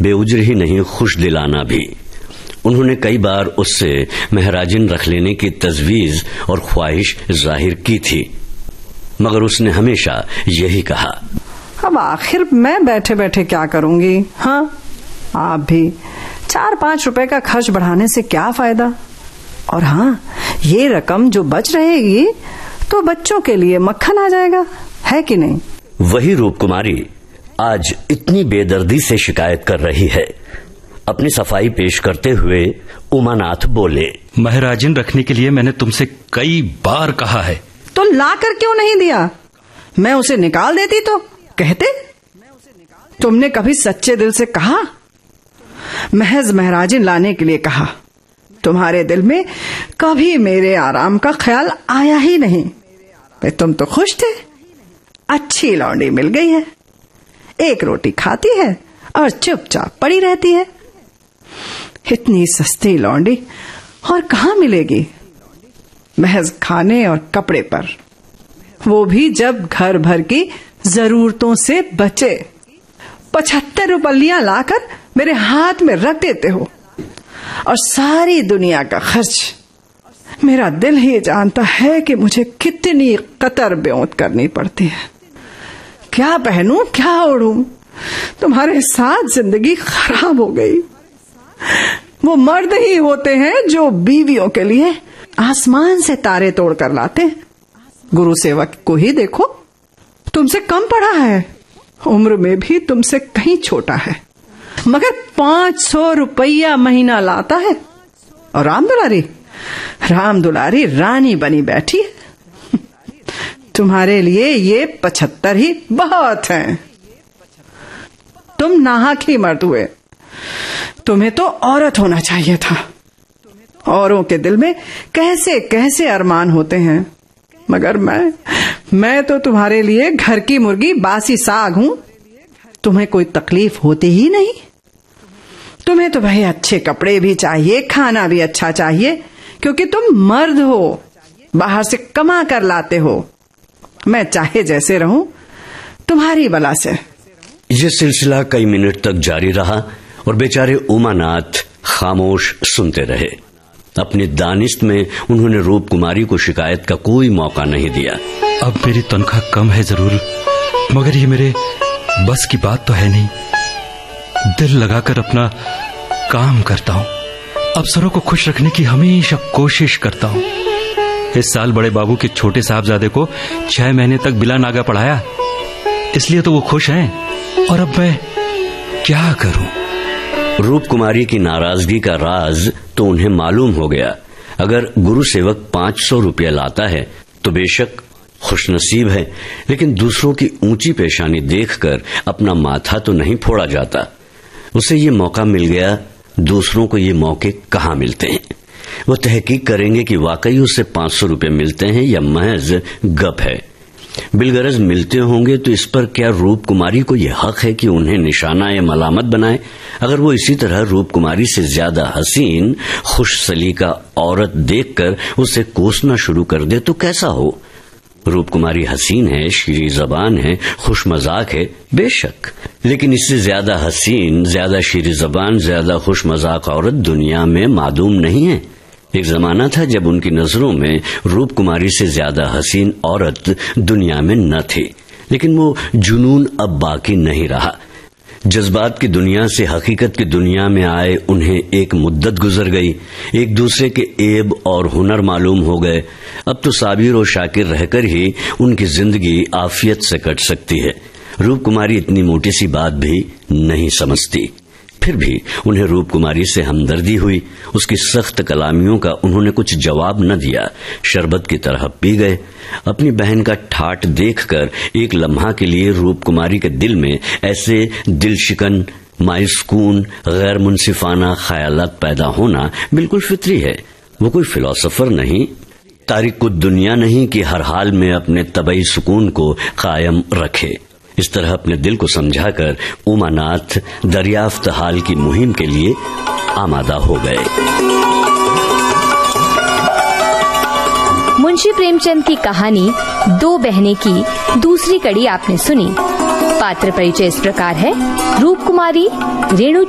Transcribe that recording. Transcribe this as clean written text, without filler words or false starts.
बेउज्र ही नहीं, खुश दिलाना भी। उन्होंने कई बार उससे महराजिन रख लेने की तजवीज और ख्वाहिश जाहिर की थी, मगर उसने हमेशा यही कहा, अब आखिर मैं बैठे बैठे क्या करूंगी। हाँ, आप भी 4-5 रुपए का खर्च बढ़ाने से क्या फायदा। और हाँ, ये रकम जो बच रहेगी तो बच्चों के लिए मक्खन आ जाएगा, है कि नहीं। वही रूप कुमारी आज इतनी बेदर्दी से शिकायत कर रही है। अपनी सफाई पेश करते हुए उमानाथ बोले, महराजिन रखने के लिए मैंने तुमसे कई बार कहा है। तो ला कर क्यों नहीं दिया? मैं उसे निकाल देती तो कहते। तुमने कभी सच्चे दिल से कहा? महज महराजिन लाने के लिए कहा। तुम्हारे दिल में कभी मेरे आराम का ख्याल आया ही नहीं। तुम तो खुश थे, अच्छी लौंडी मिल गई है, एक रोटी खाती है और चुपचाप पड़ी रहती है। इतनी सस्ती लौंडी और कहाँ मिलेगी, महज खाने और कपड़े पर, वो भी जब घर भर की जरूरतों से बचे। 75 रुपया लाकर मेरे हाथ में रख देते हो और सारी दुनिया का खर्च। मेरा दिल ही जानता है कि मुझे कितनी कतर ब्योंत करनी पड़ती है। क्या पहनूं, क्या ओढ़ूं, तुम्हारे साथ जिंदगी खराब हो गई। वो मर्द ही होते हैं जो बीवियों के लिए आसमान से तारे तोड़ कर लाते हैं। गुरु सेवक को ही देखो, तुमसे कम पढ़ा है, उम्र में भी तुमसे कहीं छोटा है, मगर 500 रुपया महीना लाता है। और राम दुलारी रानी बनी बैठी है। तुम्हारे लिए ये 75 ही बहुत हैं। तुम नाहक ही मर्द हुए, तुम्हें तो औरत होना चाहिए था। औरों के दिल में कैसे कैसे अरमान होते हैं, मगर मैं तो तुम्हारे लिए घर की मुर्गी बासी साग हूं। तुम्हें कोई तकलीफ होती ही नहीं। तुम्हें तो भाई अच्छे कपड़े भी चाहिए, खाना भी अच्छा चाहिए, क्योंकि तुम मर्द हो, बाहर से कमा कर लाते हो। मैं चाहे जैसे रहूं, तुम्हारी बला से। यह सिलसिला कई मिनट तक जारी रहा और बेचारे उमानाथ खामोश सुनते रहे। अपनी दानिश्त में उन्होंने रूप कुमारी को शिकायत का कोई मौका नहीं दिया। अब मेरी तनख्वाह कम है जरूर, मगर ये मेरे बस की बात तो है नहीं। दिल लगाकर अपना काम करता हूँ, अफसरों को खुश रखने की हमेशा कोशिश करता हूँ। इस साल बड़े बाबू के छोटे साहबजादे को 6 महीने तक बिला नागा पढ़ाया, इसलिए तो वो खुश हैं। और अब मैं क्या करूं? रूप कुमारी की नाराजगी का राज तो उन्हें मालूम हो गया। अगर गुरु सेवक 500 रुपया लाता है तो बेशक खुशनसीब है, लेकिन दूसरों की ऊंची पेशानी देखकर अपना माथा तो नहीं फोड़ा जाता। उसे ये मौका मिल गया, दूसरों को ये मौके कहाँ मिलते हैं। वो तहकीक करेंगे कि वाकई उसे 500 रुपये मिलते हैं या महज गप है। बिलगरज मिलते होंगे तो इस पर क्या रूप कुमारी को यह हक है कि उन्हें निशाना या मलामत बनाए? अगर वो इसी तरह रूप कुमारी से ज्यादा हसीन, खुश सलीका औरत देखकर उसे कोसना शुरू कर दे तो कैसा हो? रूप कुमारी हसीन है, शीरी जबान है, खुश मजाक है, बेशक, लेकिन इससे ज्यादा हसीन, ज्यादा शीरी जबान, ज्यादा खुश मजाक औरत दुनिया में मालूम नहीं है। एक जमाना था जब उनकी नजरों में रूप कुमारी से ज्यादा हसीन औरत दुनिया में न थी, लेकिन वो जुनून अब बाकी नहीं रहा। जज्बात की दुनिया से हकीकत की दुनिया में आए उन्हें एक मुद्दत गुजर गई, एक दूसरे के ऐब और हुनर मालूम हो गए। अब तो साबिर और शाकिर रहकर ही उनकी जिंदगी आफियत से कट सकती है। रूप कुमारी इतनी मोटी सी बात भी नहीं समझती, फिर भी उन्हें रूप कुमारी से हमदर्दी हुई। उसकी सख्त कलामियों का उन्होंने कुछ जवाब न दिया, शरबत की तरह पी गए। अपनी बहन का ठाठ देखकर एक लम्हा के लिए रूप कुमारी के दिल में ऐसे दिलशिकन, मायूसकून, गैर मुनसिफाना ख्यालात पैदा होना बिल्कुल फितरी है। वो कोई फिलोसोफर नहीं, तारिकुद दुनिया नहीं कि हर हाल में अपने तबई सुकून को कायम रखे। इस तरह अपने दिल को समझाकर उमानाथ दरियाफ्त हाल की मुहिम के लिए आमादा हो गए। मुंशी प्रेमचंद की कहानी दो बहनें की दूसरी कड़ी आपने सुनी। पात्र परिचय इस प्रकार है: रूप कुमारी रेणु